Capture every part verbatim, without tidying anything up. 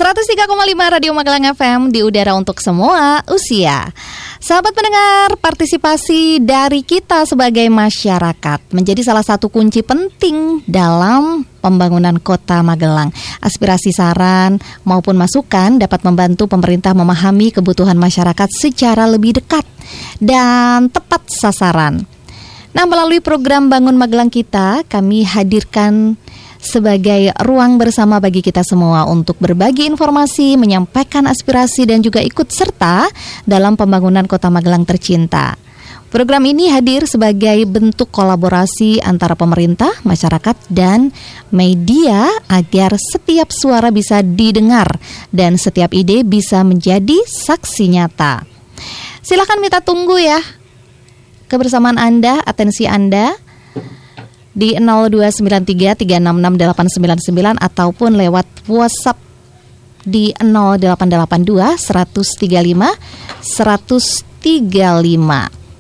seratus tiga koma lima Radio Magelang F M di udara untuk semua usia. Sahabat pendengar, partisipasi dari kita sebagai masyarakat menjadi salah satu kunci penting dalam pembangunan Kota Magelang. Aspirasi, saran maupun masukan dapat membantu pemerintah memahami kebutuhan masyarakat secara lebih dekat dan tepat sasaran. Nah, melalui program Bangun Magelang Kita, kami hadirkan sebagai ruang bersama bagi kita semua untuk berbagi informasi, menyampaikan aspirasi dan juga ikut serta dalam pembangunan Kota Magelang tercinta. Program ini hadir sebagai bentuk kolaborasi antara pemerintah, masyarakat, dan media agar setiap suara bisa didengar dan setiap ide bisa menjadi saksi nyata. Silakan kita tunggu ya kebersamaan Anda, atensi Anda di nol dua sembilan tiga tiga enam enam delapan sembilan sembilan ataupun lewat WhatsApp di nol delapan delapan dua seratus tiga puluh lima seratus tiga puluh lima.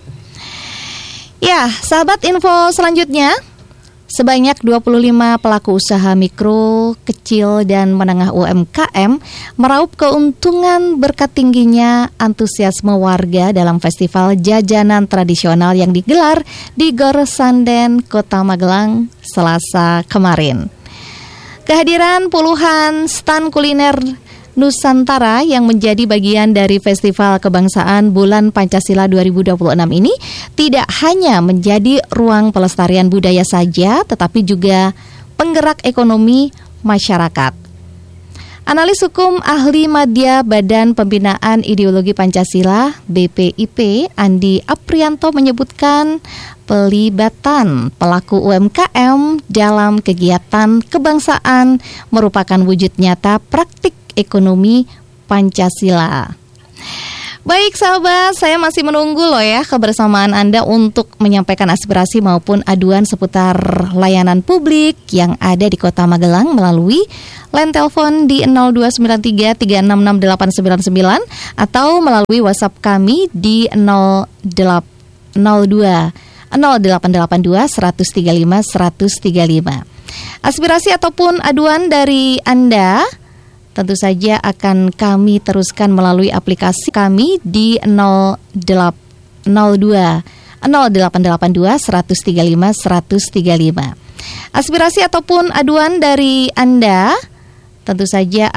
Ya, sahabat, info selanjutnya. Sebanyak dua puluh lima pelaku usaha mikro, kecil, dan menengah U M K M meraup keuntungan berkat tingginya antusiasme warga dalam festival jajanan tradisional yang digelar di Gor Sanden, Kota Magelang, Selasa kemarin. Kehadiran puluhan stan kuliner Nusantara yang menjadi bagian dari Festival Kebangsaan Bulan Pancasila dua ribu dua puluh enam ini tidak hanya menjadi ruang pelestarian budaya saja, tetapi juga penggerak ekonomi masyarakat. Analis hukum ahli Madya Badan Pembinaan Ideologi Pancasila B P I P Andi Aprianto menyebutkan pelibatan pelaku U M K M dalam kegiatan kebangsaan merupakan wujud nyata praktik ekonomi Pancasila. Baik sahabat, saya masih menunggu loh ya kebersamaan Anda untuk menyampaikan aspirasi maupun aduan seputar layanan publik yang ada di Kota Magelang melalui line telepon di nol dua sembilan tiga tiga enam enam delapan sembilan sembilan atau melalui WhatsApp kami di nol dua nol delapan delapan dua seratus tiga puluh lima seratus tiga puluh lima. Aspirasi ataupun aduan dari Anda tentu saja akan kami teruskan melalui aplikasi kami di nol dua nol delapan delapan dua seratus tiga puluh lima seratus tiga puluh lima. Aspirasi ataupun aduan dari Anda tentu saja